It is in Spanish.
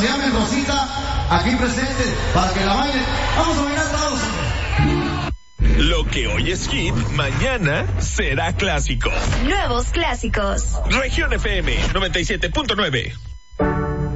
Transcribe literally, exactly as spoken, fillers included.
se llamen Rosita, aquí presente, para que la bailen. Vamos a bailar todos. Lo que hoy es hit, mañana será clásico. Nuevos clásicos. Región F M noventa y siete punto nueve.